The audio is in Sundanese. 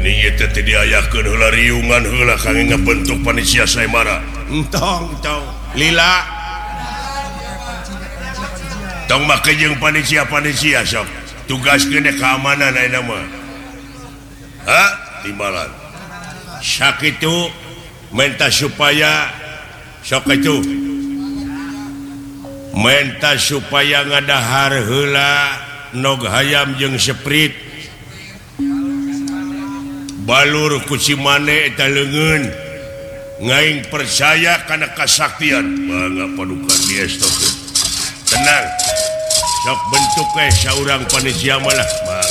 diungan bentuk panitia saya marah lila tong make jeung panitia sok tugas kene keamanan nama timbalan sakit itu minta supaya sok itu minta supaya ngadahar heula nog hayam jeung seprit balur kucimane eta leungeun ngaing percaya kana kasaktian bangga paduka diestok tenang sok bentuk saurang panitia malah